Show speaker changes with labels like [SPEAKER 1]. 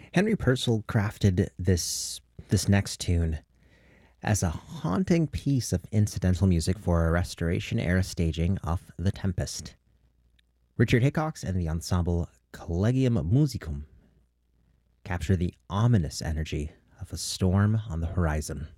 [SPEAKER 1] Henry Purcell crafted this next tune as a haunting piece of incidental music for a Restoration era staging of The Tempest. Richard Hickox and the ensemble Collegium Musicum capture the ominous energy of a storm on the horizon.